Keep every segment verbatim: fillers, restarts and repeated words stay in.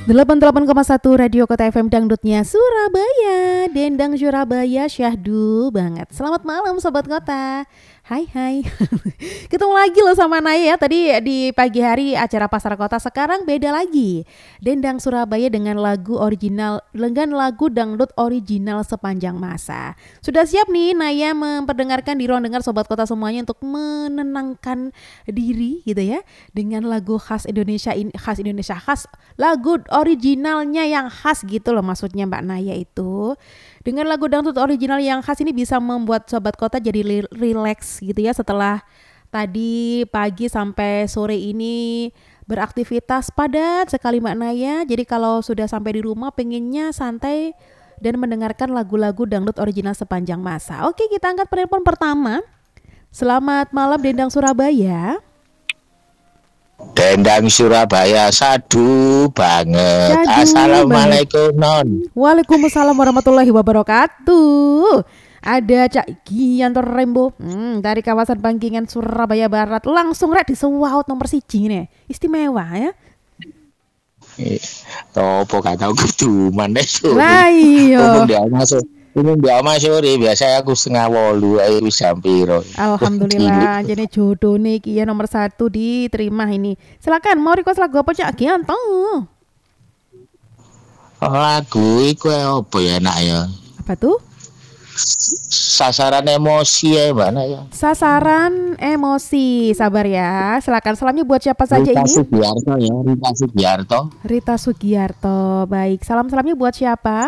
delapan puluh delapan koma satu Radio Kota F M Dangdutnya Surabaya. Dendang Surabaya syahdu banget. Selamat malam Sobat Kota. Hai hai. Ketemu lagi loh sama Naya ya. Tadi di pagi hari acara Pasar Kota, sekarang beda lagi. Dendang Surabaya dengan lagu original, dengan lagu dangdut original sepanjang masa. Sudah siap nih Naya memperdengarkan di ruang dengar Sobat Kota semuanya untuk menenangkan diri gitu ya, dengan lagu khas Indonesia ini, khas Indonesia, khas lagu originalnya yang khas gitu loh maksudnya Mbak Naya itu. Dengan lagu dangdut original yang khas ini bisa membuat Sobat Kota jadi rileks gitu ya, setelah tadi pagi sampai sore ini beraktivitas padat sekali Mbak Naya. Jadi kalau sudah sampai di rumah pengennya santai dan mendengarkan lagu-lagu dangdut original sepanjang masa. Oke, kita angkat penelpon pertama. Selamat malam Dendang Surabaya. Dendang Surabaya sadu banget. Sadu Assalamualaikum non. Waalaikumsalam warahmatullahi wabarakatuh. Ada Cak Giantor Rembo hmm, dari kawasan Bangkingan Surabaya Barat. Langsung rek disuwaut nomor siji nih. Istimewa ya. Topo gak tau keduman deh. Lah iya. Dia masuk. Ini dia masuk sore biasa aku setengah wolu ae wis jam piro. Alhamdulillah jadi jodoh nih kia nomor satu diterima ini. Silakan mau request lagu apa Cak Gianto? Lagu iku apa ya nak ya? Apa tuh? Sasaran emosi ya mana ya? Sasaran emosi, sabar ya. Silakan salamnya buat siapa saja Rita ini? Sugiarto ya, Rita Sugiarto. Rita Sugiarto, baik. Salam salamnya buat siapa?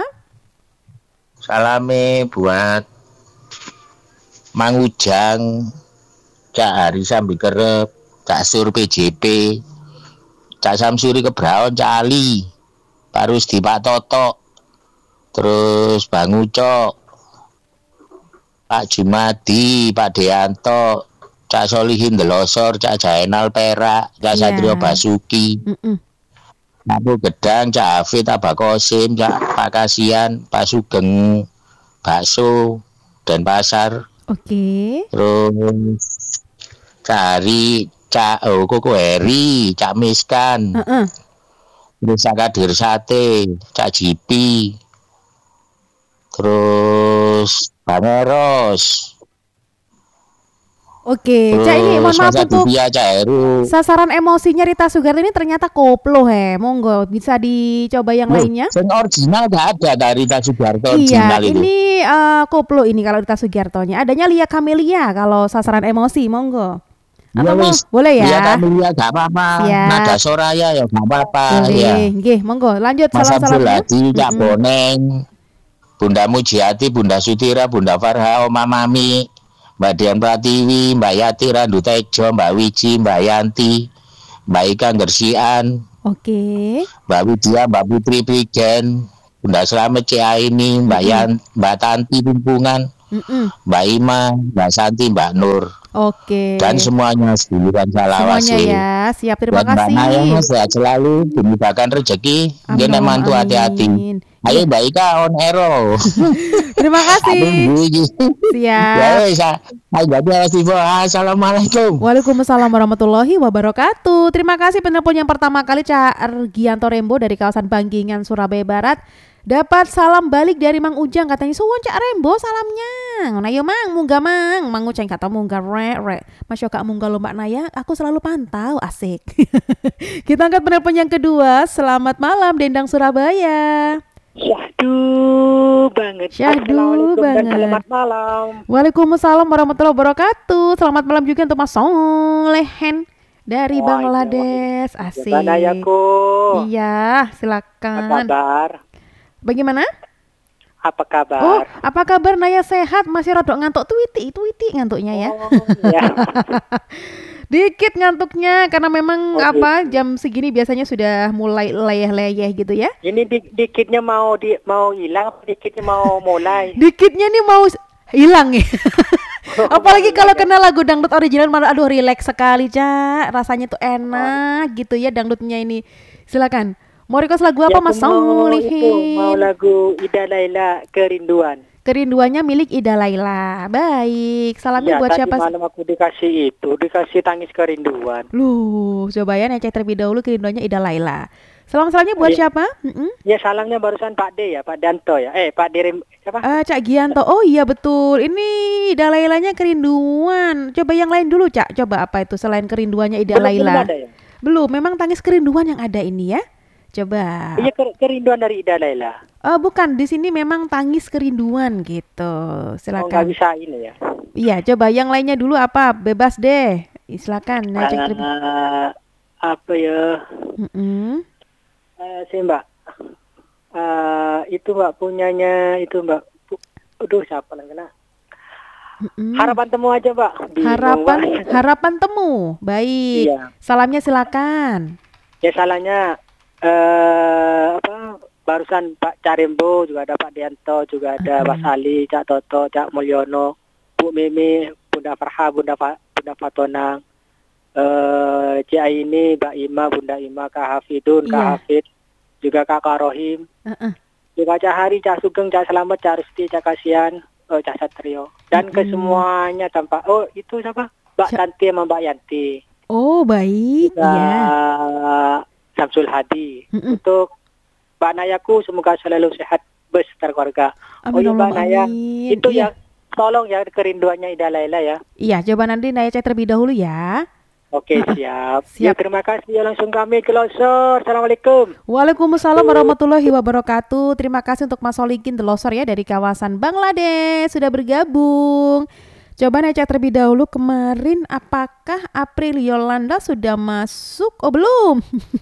Salame buat Mang Ujang, Cak Hari Sambi Kerep, Cak Sur P J P, Cak Samsuri Kebraon, Cak Ali, Pak Rusdi, Pak Toto, terus Bang Ucok, Pak Jumadi, Pak Deanto, Cak Solihin Delosor, Cak Jainal Perak, Cak Yeah. Satrio Basuki, Mm-mm. Aku Gedang, Cak Hafid, Pak Kosim, Cak Pak Kasian, Pak Sugeng, Bakso, dan Pasar. Oke. Terus Cari, Cak oh, Koko Heri, Cak Miskan, Uh-uh. terus Cak Kadir Sate, Cak Jipi, terus Bang Eros. Oke, Cak ini mohon maaf Mas untuk Aditya, Cak Heru. sasaran emosinya Rita Sugiarto ini ternyata koplo he. Monggo bisa dicoba yang Loh, lainnya. yang original gak ada dari Rita Sugiarto Iya, original itu. ini uh, koplo ini kalau Rita Sugiartonya. Adanya Lia Kamelia kalau sasaran emosi, monggo. Atau Ya mau, wis, boleh ya? Iya Kamelia gak apa-apa. Siap. Nada Soraya ya gak apa-apa Boleh, ya. nggih, monggo. Lanjut Mas Abdul salam-salamnya. Hadi, Cak Mm-mm. Boneng, Bunda Mujiati, Bunda Sutira, Bunda Farha, Oma Mami, Mbak Dian Pratiwi, Mbak Yati, Randu Tejo, Mbak Wiji, Mbak Yanti, Mbak Ika Gersian, Oke. Mbak Widya, Mbak Putri Prigen, Bunda Slamet C A ini, Mbak Yan, Mbak Tanti Pimpungan, Mm-mm. Mbak Ima, Mbak Santi, Mbak Nur, Oke. dan semuanya seduluran Semuanya salawase. ya, siap, terima Buat Mbak kasih. Naya sehat selalu, dimudahkan rezeki, Amin, jangan mantu amin. hati-hati. Ayo Mbak Ika on aero. Terima kasih. Aduh, Bu, iki. Siap. Ya wis, ayo jadi tiba. Assalamualaikum. Waalaikumsalam warahmatullahi wabarakatuh. Terima kasih penelpon yang pertama kali Cak Gianto Rembo dari kawasan Bangkingan Surabaya Barat. Dapat salam balik dari Mang Ujang, katanya suwun Cak Rembo salamnya. Nah yo Mang, munggah Mang. Mang Ujang kata munggah rek rek. Masya Kak munggah lo Mbak Naya, aku selalu pantau, asik. Kita angkat penelpon yang kedua. Selamat malam Dendang Surabaya. Syahdu banget. Syahdu Assalamualaikum dan banget. selamat malam. Waalaikumsalam warahmatullahi wabarakatuh. Selamat malam juga untuk Mas Solehen dari Wah, Bangladesh. Asik. Gimana ya ko? Iya, Apa silakan. kabar? Bagaimana? Apa kabar? Oh, apa kabar Naya sehat? Masih rodok ngantuk twiti, twiti ngantuknya ya. Oh, ya. Dikit ngantuknya karena memang Oh, apa jam segini biasanya sudah mulai leyeh-leyeh gitu ya. Ini di- dikitnya mau di mau hilang, apa dikitnya mau mulai. Dikitnya nih mau s- hilang ya. Apalagi kalau kena lagu dangdut original malah aduh rileks sekali, Cak. Rasanya tuh enak gitu ya dangdutnya ini. Silakan. Mau request lagu apa Ya, Mas aku mau itu, mau Solihin? lagu Ida Laila Kerinduan. Kerinduannya milik Ida Laila. Baik. Salamnya Ya, buat tadi siapa? malam aku dikasih itu, dikasih tangis kerinduan. Lu, coba ya ngecek terlebih dahulu kerinduannya Ida Laila. Salam-salamnya buat Iya. siapa? Mm-mm. Ya salamnya barusan Pak D ya, Pak Danto ya. Eh Pak D Rem- siapa? Eh, Cak Gianto. Oh iya betul. Ini Ida Lailanya kerinduan. Coba yang lain dulu, Cak. Coba apa itu selain kerinduannya Ida Belum belum Laila? ada ya. Belum, memang tangis kerinduan yang ada ini ya. Coba. Iya ker- kerinduan dari Ida Laila. Oh, bukan, di sini memang tangis kerinduan gitu. Oh nggak Silakan. bisa ini ya. Iya, coba yang lainnya dulu apa? Bebas deh. Silakan. Nah, cek terlebih. Eh, apa ya? Mm-mm. Eh, sih Mbak. Eh, itu Mbak punyanya itu Mbak. Pu- Aduh siapa yang kena? Mm-mm. Harapan temu aja Mbak. Bingung, Harapan Mbak. harapan temu. Baik. Iya. Salamnya silakan. Ya salahnya eh apa barusan Pak Carembo juga ada Pak Dianto juga ada Mas Ali, Cak Toto, Cak Mulyono, Bu Mimi, Bunda Farha, Bunda Fa, Bunda Fatonang, eh Cik Aini, Mbak Ima, Bunda Ima, Kak Hafidun, Kak Iya. Hafid, juga Kakak Rohim, Uh-uh. juga Cak Hari, Cak Sugeng, Cak Selamat, Cak Rusti, Cak Kasian, oh, Cak Satrio, dan ke semuanya tanpa oh itu siapa Mbak Siap- Tanti sama Mbak Yanti. Oh, baik. Juga Iya. Samsul Hadi. Mm-mm. Untuk Mbak Nayaku semoga selalu sehat beserta keluarga. Oh Amin iya Mbak Allahumma Naya, amin. itu Iya. ya tolong ya kerinduannya Ida Laila ya. Iya, coba nanti Naya cek terlebih dahulu ya. Oke siap. Siap. Ya, terima kasih ya langsung kami ke Losor. Assalamualaikum. Waalaikumsalam warahmatullahi wabarakatuh. Terima kasih untuk Mas Solikin The Losor ya dari kawasan Bangladesh sudah bergabung. Coba Naya cek terlebih dahulu kemarin apakah April Yolanda sudah masuk? Oh belum.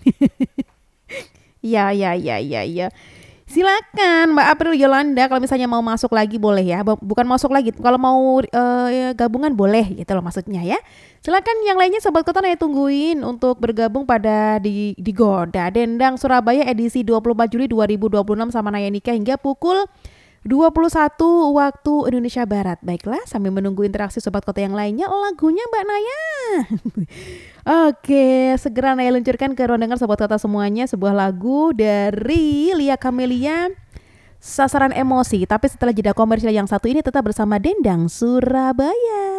Ya ya ya ya ya. Silakan Mbak April Yolanda kalau misalnya mau masuk lagi boleh ya. Bu- Bukan masuk lagi, kalau mau eh, gabungan boleh gitu loh maksudnya ya. Silakan yang lainnya sobat kota Naya tungguin untuk bergabung pada di di Goda Dendang Surabaya edisi dua puluh empat Juli dua ribu dua puluh enam sama Naya Nikah hingga pukul dua puluh satu waktu Indonesia Barat. Baiklah, sambil menunggu interaksi sobat kota yang lainnya, lagunya Mbak Naya. Oke, segera Naya luncurkan ke ruang dengar sobat kota semuanya sebuah lagu dari Lia Kamelia, Sasaran Emosi. Tapi setelah jeda komersial yang satu ini tetap bersama Dendang Surabaya.